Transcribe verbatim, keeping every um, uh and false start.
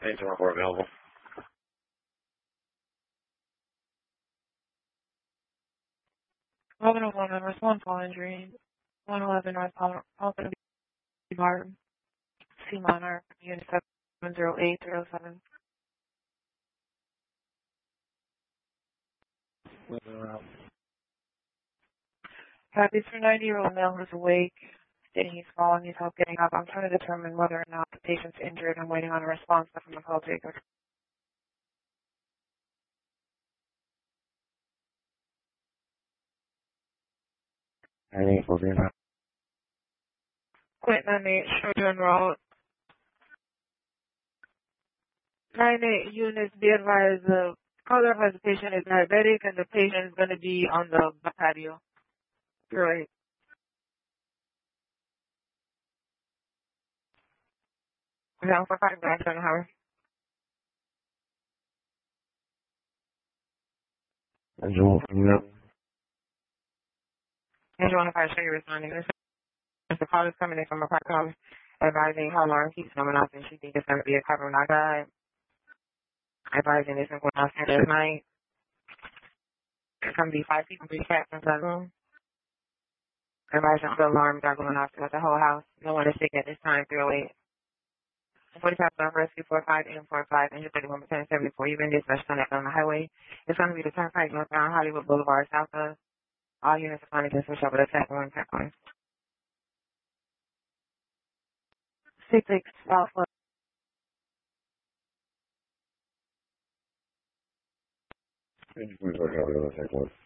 Anything report available. eleven oh one members, one fall injury. one eleven North Palmer Bar, C Monarch, Unit seven zero eight three oh seven. Happy for ninety-year-old male who's awake, stating he's falling, needs help getting up. I'm trying to determine whether or not the patient's injured. I'm waiting on a response from the call taker. Anything for Vietnam. Quit nine eight, Children Road. nine eight units, be advised the caller advised the patient is diabetic and the patient is going to be on the patio. Great. Down for five grand, seven hours. And you want from them? And you want to fire show you responding. If the call is coming in from a private call, advising how long keeps coming off and she thinks it's going to be a carbon monoxide. Advising this one going off this night. It's going to be five people, three cats inside the room. Advising the alarms are going off throughout the whole house. No one is sick at this time, three oh eight. forty-five South Rescue four five M four five, engine thirty-one percent seventy-four. You've been dispatched on that on the highway. It's going to be the Turnpike northbound Hollywood Boulevard, south of. All units are finding to switch over to tap one, tap one. six six Southwest. Thank you for the tech one.